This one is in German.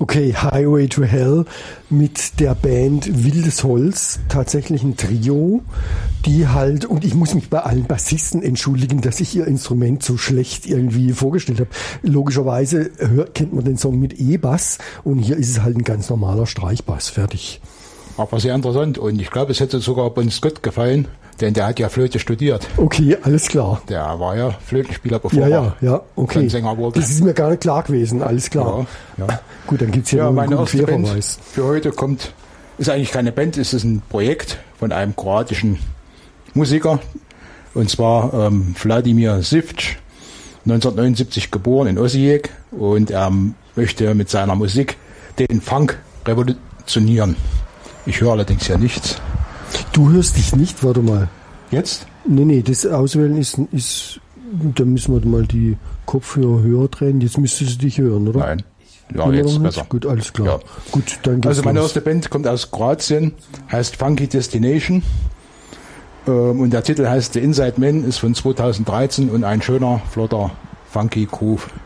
Okay, Highway to Hell mit der Band Wildes Holz, tatsächlich ein Trio, die halt, und ich muss mich bei allen Bassisten entschuldigen, dass ich ihr Instrument so schlecht irgendwie vorgestellt habe. Logischerweise kennt man den Song mit E-Bass und hier ist es halt ein ganz normaler Streichbass, fertig. Aber sehr interessant und ich glaube, es hätte sogar Bon Scott gefallen, denn der hat ja Flöte studiert. Okay, alles klar. Der war ja Flötenspieler, bevor er okay. Sänger wurde. Das ist mir gar nicht klar gewesen, alles klar. Ja. Gut, dann gibt's hier noch meine einen guten erste Band Querverweis. für heute ist eigentlich keine Band, es ist ein Projekt von einem kroatischen Musiker, und zwar Vladimir Sivč, 1979 geboren in Osijek, und er möchte mit seiner Musik den Funk revolutionieren. Ich höre allerdings ja nichts. Du hörst dich nicht, warte mal. Jetzt? Nee, das Auswählen ist, da müssen wir mal die Kopfhörer höher drehen. Jetzt müsstest du dich hören, oder? Nein. Ja, jetzt besser. Gut, alles klar. Ja. Gut, dann geht's Also meine los. erste Band kommt aus Kroatien, heißt Funky Destination. Und der Titel heißt The Inside Man, ist von 2013 und ein schöner, flotter, funky Groove.